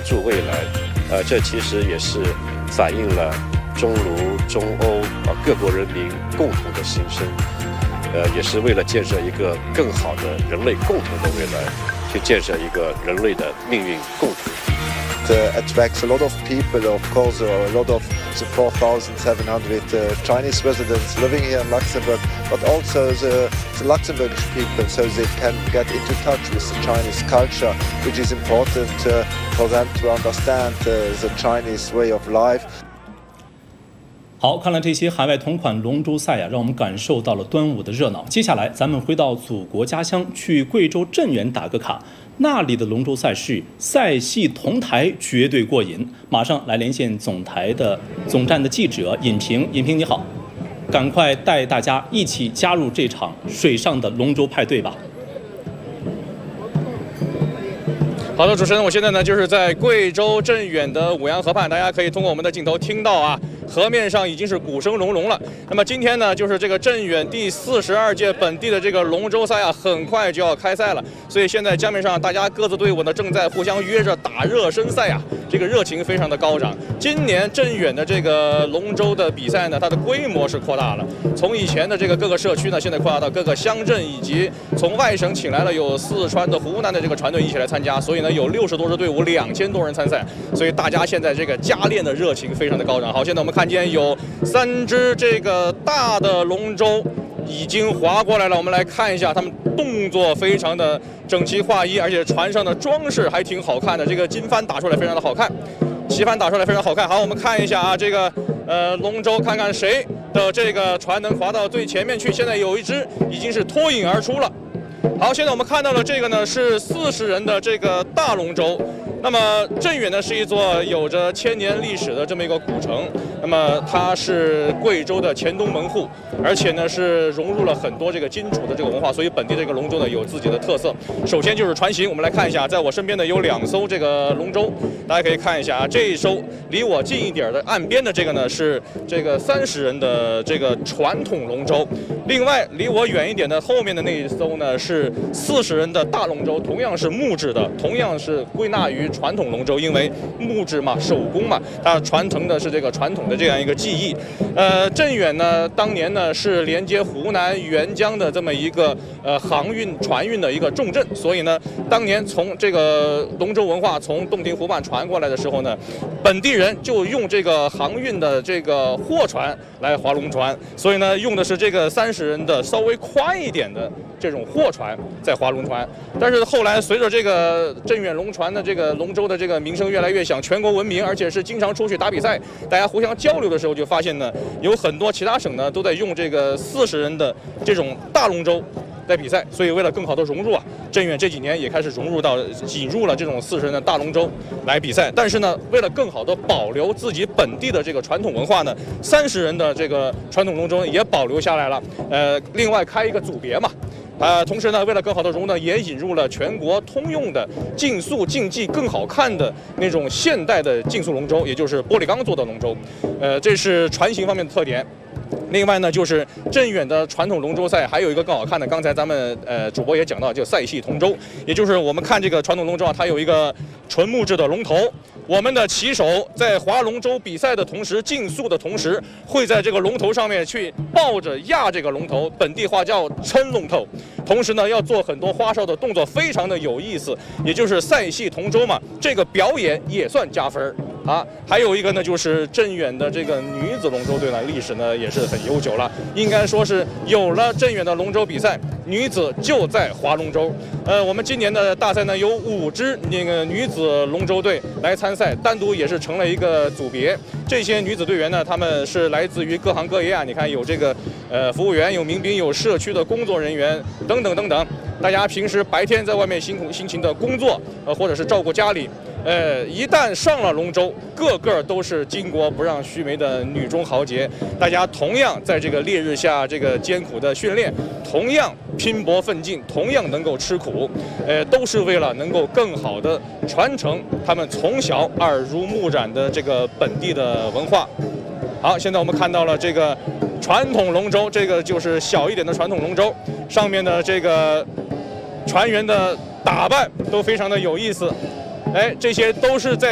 助未来。这其实也是反映了中卢、中欧各国人民共同的心声，也是为了建设一个更好的人类共同的未来，去建设一个人类的命运共同体。 Attracts a lot of people, of course, a lot of the 4,700 Chinese residents living here in Luxembourg, but also the Luxembourgish people, so they can get into touch with the Chinese culture, which is important for them to understand the Chinese way of life. 好，看了这些海外同款龙舟赛让我们感受到了端午的热闹。接下来，咱们回到祖国家乡，去贵州镇远打个卡。那里的龙舟赛事赛戏同台，绝对过瘾。马上来连线总站的记者尹平，尹平你好，赶快带大家一起加入这场水上的龙舟派对吧。 好的，主持人，我现在呢就是在贵州镇远的五羊河畔，大家可以通过我们的镜头听到河面上已经是鼓声隆隆了。那么今天呢，就是这个镇远第42届本地的这个龙舟赛很快就要开赛了。所以现在江面上大家各自队伍呢正在互相约着打热身赛这个热情非常的高涨。今年镇远的这个龙舟的比赛呢，它的规模是扩大了，从以前的这个各个社区呢，现在扩大到各个乡镇，以及从外省请来了有四川的、湖南的这个船队一起来参加，所以呢有60多支队伍，2000多人参赛，所以大家现在这个加练的热情非常的高涨。好，现在我们看见有3只这个大的龙舟已经划过来了，我们来看一下，他们动作非常的整齐划一，而且船上的装饰还挺好看的，这个金帆打出来非常的好看，旗帆打出来非常好看。好，我们看一下这个龙舟，看看谁的这个船能划到最前面去。现在有一只已经是脱颖而出了。好，现在我们看到了这个呢是40人的这个大龙舟。那么镇远呢是一座有着1000年历史的这么一个古城，那么它是贵州的黔东门户，而且呢是融入了很多这个荆楚的这个文化，所以本地这个龙舟呢有自己的特色。首先就是船型，我们来看一下，在我身边呢有2艘这个龙舟，大家可以看一下这一艘离我近一点的岸边的这个呢是这个30人的这个传统龙舟，另外离我远一点的后面的那一艘呢是40人的大龙舟，同样是木质的，同样是归纳于传统龙舟，因为木质嘛，手工嘛，它传承的是这个传统的这样一个技艺。镇远呢，当年呢是连接湖南沅江的这么一个船运的一个重镇，所以呢，当年从这个龙舟文化从洞庭湖畔传过来的时候呢，本地人就用这个航运的这个货船来划龙船，所以呢，用的是这个30人的稍微宽一点的这种货船在划龙船。但是后来随着这个镇远龙船的这个龙舟的这个名声越来越响，全国闻名，而且是经常出去打比赛，大家互相交流的时候就发现呢，有很多其他省呢都在用这个40人的这种大龙舟在比赛，所以为了更好的融入镇远这几年也开始引入了这种40人的大龙舟来比赛。但是呢，为了更好的保留自己本地的这个传统文化呢，30人的这个传统龙舟也保留下来了。另外开一个组别嘛。同时呢，为了更好的融入呢，也引入了全国通用的竞速竞技更好看的那种现代的竞速龙舟，也就是玻璃钢做的龙舟。这是船型方面的特点。另外呢，就是镇远的传统龙舟赛还有一个更好看的，刚才咱们主播也讲到，就赛戏同舟，也就是我们看这个传统龙舟它有一个纯木质的龙头。我们的骑手在划龙舟比赛的同时，竞速的同时，会在这个龙头上面去抱着压这个龙头，本地话叫抻龙头。同时呢，要做很多花哨的动作，非常的有意思，也就是赛戏同舟嘛，这个表演也算加分还有一个呢，就是镇远的这个女子龙舟队呢，历史呢也是很悠久了，应该说是有了镇远的龙舟比赛，女子就在划龙舟。我们今年的大赛呢有5支那个女子龙舟队来参赛，单独也是成了一个组别。这些女子队员呢，她们是来自于各行各业你看有这个服务员，有民兵，有社区的工作人员等等等等。大家平时白天在外面辛勤的工作，或者是照顾家里。一旦上了龙舟，个个都是巾帼不让须眉的女中豪杰。大家同样在这个烈日下这个艰苦的训练，同样拼搏奋进，同样能够吃苦，都是为了能够更好的传承他们从小耳濡目染的这个本地的文化。好，现在我们看到了这个传统龙舟，这个就是小一点的传统龙舟，上面的这个船员的打扮都非常的有意思。这些都是在